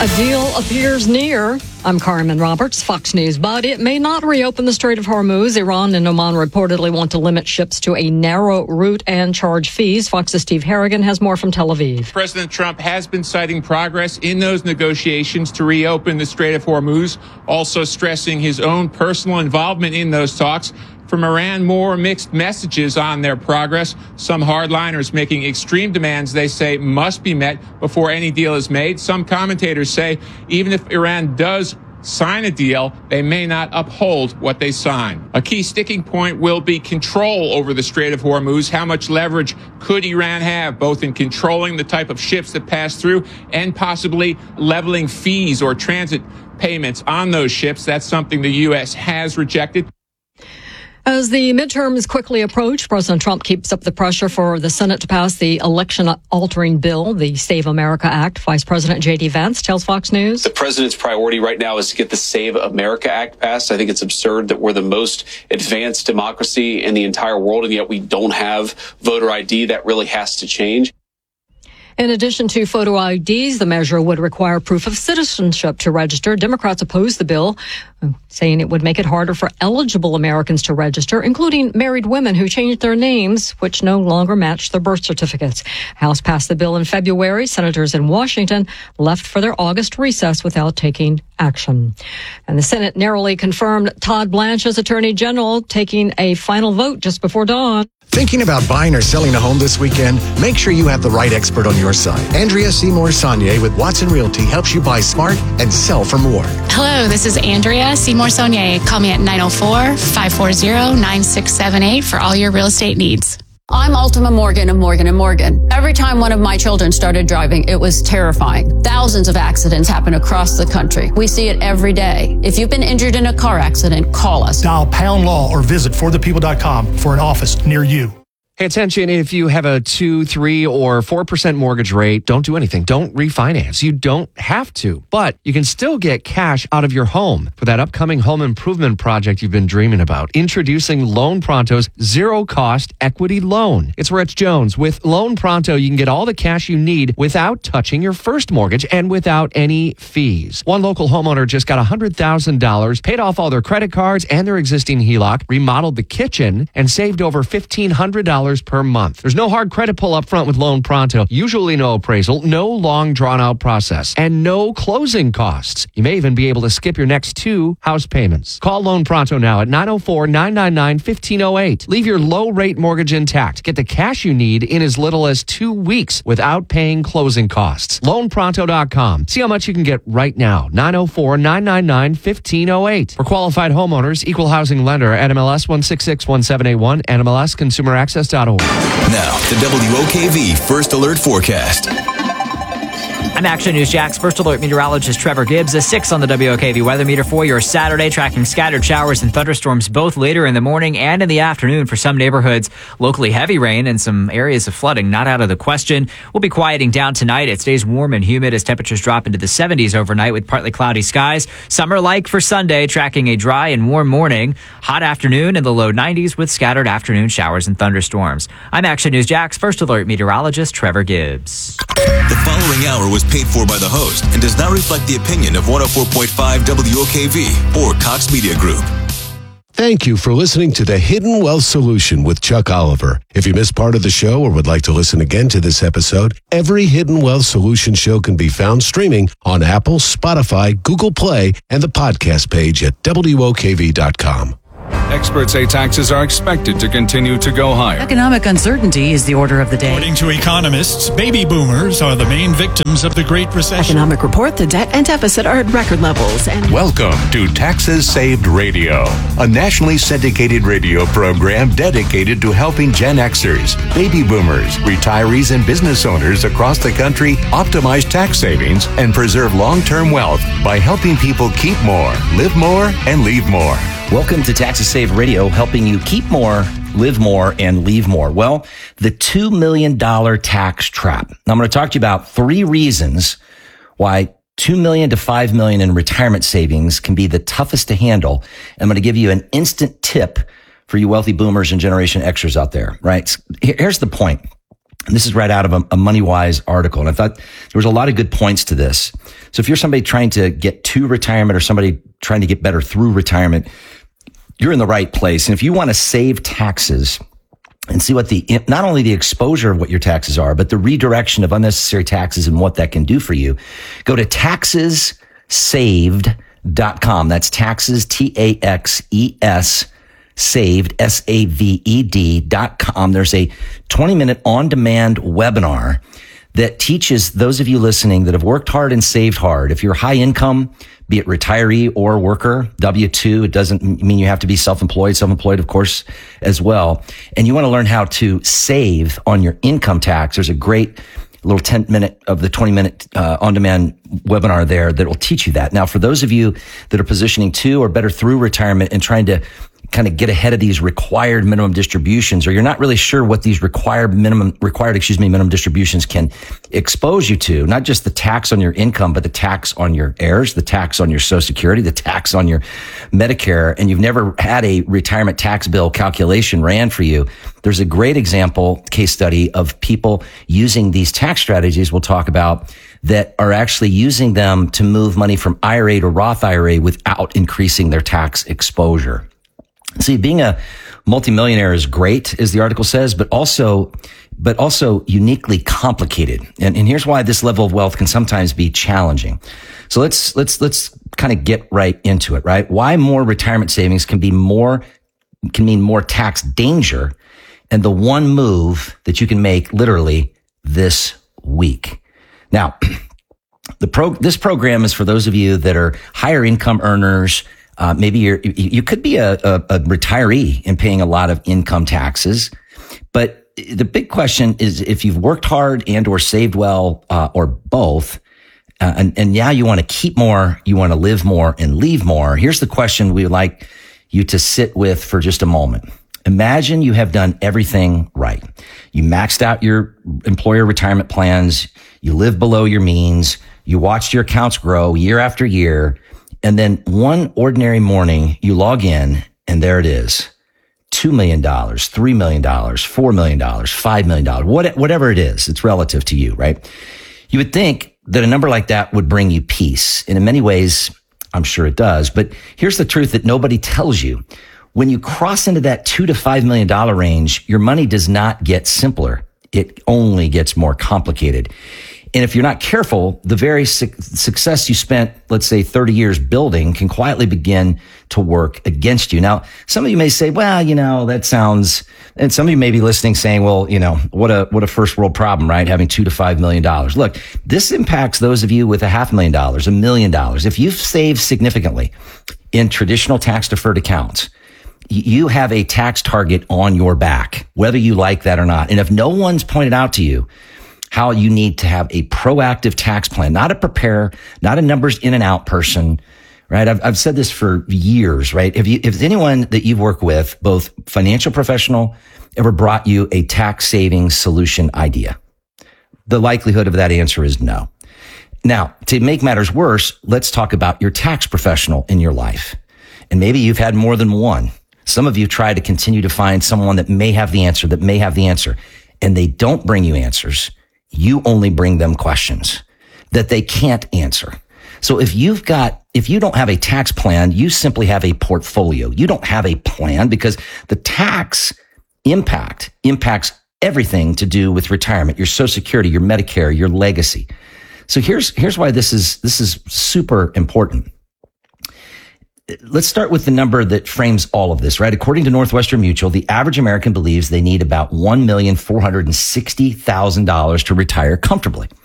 A deal appears near. I'm Carmen Roberts, Fox News. But it may not reopen the Strait of Hormuz. Iran and Oman reportedly want to limit ships to a narrow route and charge fees. Fox's Steve Harrigan has more from Tel Aviv. President Trump has been citing progress in those negotiations to reopen the Strait of Hormuz, also stressing his own personal involvement in those talks. From Iran, more mixed messages on their progress. Some hardliners making extreme demands they say must be met before any deal is made. Some commentators say even if Iran does sign a deal, they may not uphold what they sign. A key sticking point will be control over the Strait of Hormuz. How much leverage could Iran have, both in controlling the type of ships that pass through and possibly leveling fees or transit payments on those ships? That's something the U.S. has rejected. As the midterms quickly approach, President Trump keeps up the pressure for the Senate to pass the election-altering bill, the Save America Act. Vice President J.D. Vance tells Fox News. The president's priority right now is to get the Save America Act passed. I think it's absurd that we're the most advanced democracy in the entire world, and yet we don't have voter ID. That really has to change. In addition to photo IDs, the measure would require proof of citizenship to register. Democrats oppose the bill, saying it would make it harder for eligible Americans to register, including married women who changed their names, which no longer match their birth certificates. House passed the bill in February. Senators in Washington left for their August recess without taking action. And the Senate narrowly confirmed Todd Blanche as Attorney General, taking a final vote just before dawn. Thinking about buying or selling a home this weekend? Make sure you have the right expert on your side. Andrea Seymour Saunier with Watson Realty helps you buy smart and sell for more. Hello, this is Andrea Seymour Saunier. Call me at 904-540-9678 for all your real estate needs. I'm Ultima Morgan of Morgan & Morgan. Every time one of my children started driving, it was terrifying. Thousands of accidents happen across the country. We see it every day. If you've been injured in a car accident, call us. Dial pound law or visit forthepeople.com for an office near you. Hey, attention, if you have a 2, 3, or 4% mortgage rate, don't do anything. Don't refinance. You don't have to, but you can still get cash out of your home for that upcoming home improvement project you've been dreaming about. Introducing Loan Pronto's zero-cost equity loan. It's Rich Jones. With Loan Pronto, you can get all the cash you need without touching your first mortgage and without any fees. One local homeowner just got $100,000, paid off all their credit cards and their existing HELOC, remodeled the kitchen, and saved over $1,500 per month. There's no hard credit pull up front with Loan Pronto. Usually no appraisal, no long drawn out process, and no closing costs. You may even be able to skip your next 2 house payments. Call Loan Pronto now at 904-999-1508. Leave your low rate mortgage intact. Get the cash you need in as little as 2 weeks without paying closing costs. LoanPronto.com. See how much you can get right now. 904-999-1508. For qualified homeowners, equal housing lender at MLS 1661781 and MLS ConsumerAccess.org. Now, the WOKV First Alert Forecast. I'm Action News Jack's First Alert meteorologist Trevor Gibbs. A 6 on the WOKV weather meter for your Saturday, tracking scattered showers and thunderstorms both later in the morning and in the afternoon for some neighborhoods. Locally heavy rain and some areas of flooding not out of the question. We'll be quieting down tonight. It stays warm and humid as temperatures drop into the 70s overnight with partly cloudy skies. Summer-like for Sunday, tracking a dry and warm morning. Hot afternoon in the low 90s with scattered afternoon showers and thunderstorms. I'm Action News Jack's First Alert meteorologist Trevor Gibbs. The following hour was paid for by the host and does not reflect the opinion of 104.5 WOKV or Cox Media Group. Thank you for listening to The Hidden Wealth Solution with Chuck Oliver. If you missed part of the show or would like to listen again to this episode, every Hidden Wealth Solution show can be found streaming on Apple, Spotify, Google Play, and the podcast page at WOKV.com. Experts say taxes are expected to continue to go higher. Economic uncertainty is the order of the day. According to economists, baby boomers are the main victims of the Great Recession. Economic report, the debt and deficit are at record levels. Welcome to Taxes Saved Radio, a nationally syndicated radio program dedicated to helping Gen Xers, baby boomers, retirees, and business owners across the country optimize tax savings and preserve long-term wealth by helping people keep more, live more, and leave more. Welcome to Taxes Saved Radio, helping you keep more, live more, and leave more. Well, the $2 million tax trap. Now, I'm going to talk to you about 3 reasons why $2 million to $5 million in retirement savings can be the toughest to handle. I'm going to give you an instant tip for you wealthy boomers and Generation Xers out there, right? Here's the point. And this is right out of a MoneyWise article. And I thought there was a lot of good points to this. So if you're somebody trying to get to retirement or somebody trying to get better through retirement, you're in the right place. And if you want to save taxes and see what not only the exposure of what your taxes are, but the redirection of unnecessary taxes and what that can do for you, go to taxessaved.com. That's taxes, TAXES, saved, SAVED.com. There's a 20-minute on-demand webinar that teaches those of you listening that have worked hard and saved hard. If you're high income, be it retiree or worker, W-2, it doesn't mean you have to be self-employed, of course, as well. And you want to learn how to save on your income tax. There's a great little 10-minute of the 20-minute on-demand webinar there that will teach you that. Now, for those of you that are positioning to or better through retirement and trying to kind of get ahead of these required minimum distributions, or you're not really sure what these required minimum distributions can expose you to, not just the tax on your income, but the tax on your heirs, the tax on your Social Security, the tax on your Medicare, and you've never had a retirement tax bill calculation ran for you. There's a great example case study of people using these tax strategies we'll talk about that are actually using them to move money from IRA to Roth IRA without increasing their tax exposure. See, being a multimillionaire is great, as the article says, but also uniquely complicated. And here's why this level of wealth can sometimes be challenging. So let's kind of get right into it, right? Why more retirement savings can mean more tax danger, and the one move that you can make literally this week. Now, this program is for those of you that are higher income earners. Maybe you could be a retiree and paying a lot of income taxes. But the big question is if you've worked hard and or saved well, or both, and now you want to keep more, you want to live more and leave more. Here's the question we would like you to sit with for just a moment. Imagine you have done everything right. You maxed out your employer retirement plans. You live below your means. You watched your accounts grow year after year. And then one ordinary morning, you log in and there it is. $2 million, $3 million, $4 million, $5 million, whatever it is, it's relative to you, right? You would think that a number like that would bring you peace. And in many ways, I'm sure it does. But here's the truth that nobody tells you. When you cross into that $2 to $5 million range, your money does not get simpler. It only gets more complicated. And if you're not careful, the very success you spent, let's say 30 years building can quietly begin to work against you. Now, some of you may say, well, that sounds, and some of you may be listening saying, well, what a first world problem, right? Having $2 to $5 million. Look, this impacts those of you with $500,000, $1 million. If you've saved significantly in traditional tax deferred accounts, you have a tax target on your back, whether you like that or not. And if no one's pointed out to you how you need to have a proactive tax plan, not a prepare, not a numbers in and out person, right? I've said this for years, right? If anyone that you've worked with, both financial professional, ever brought you a tax savings solution idea, the likelihood of that answer is no. Now, to make matters worse, let's talk about your tax professional in your life. And maybe you've had more than one. Some of you try to continue to find someone that may have the answer, and they don't bring you answers. You only bring them questions that they can't answer. So if you don't have a tax plan, you simply have a portfolio. You don't have a plan because the tax impact impacts everything to do with retirement, your Social Security, your Medicare, your legacy. So here's why this is super important. Let's start with the number that frames all of this, right? According to Northwestern Mutual, the average American believes they need about $1,460,000 to retire comfortably.